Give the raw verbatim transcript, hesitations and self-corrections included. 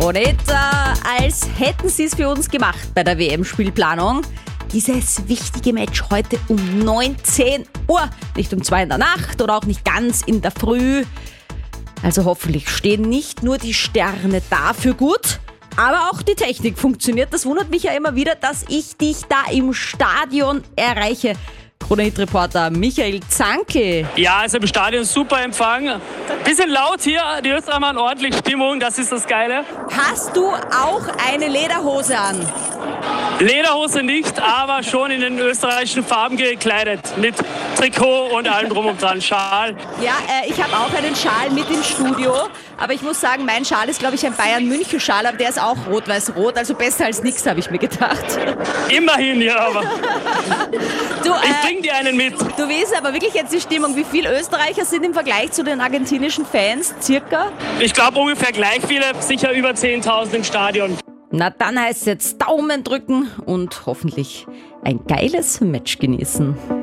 Und als hätten sie es für uns gemacht bei der W M-Spielplanung. Dieses wichtige Match heute um neunzehn Uhr, nicht um zwei in der Nacht oder auch nicht ganz in der Früh. Also hoffentlich stehen nicht nur die Sterne dafür gut, aber auch die Technik funktioniert. Das wundert mich ja immer wieder, dass ich dich da im Stadion erreiche. Krone-Hit-Reporter Michael Zankel. Ja, also im Stadion super Empfang. Bisschen laut hier, die Österreicher machen ordentlich Stimmung, das ist das Geile. Hast du auch eine Lederhose an? Lederhose nicht, aber schon in den österreichischen Farben gekleidet. Mit Trikot und allem drum und dran, Schal. Ja, äh, ich habe auch einen Schal mit im Studio. Aber ich muss sagen, mein Schal ist, glaube ich, ein Bayern-München-Schal, aber der ist auch rot-weiß-rot. Also besser als nichts, habe ich mir gedacht. Immerhin, ja, aber du, äh, ich bring dir einen mit. Du weißt aber wirklich jetzt die Stimmung. Wie viele Österreicher sind im Vergleich zu den argentinischen Fans circa? Ich glaube ungefähr gleich viele, sicher über zehntausend im Stadion. Na, dann heißt es jetzt Daumen drücken und hoffentlich ein geiles Match genießen.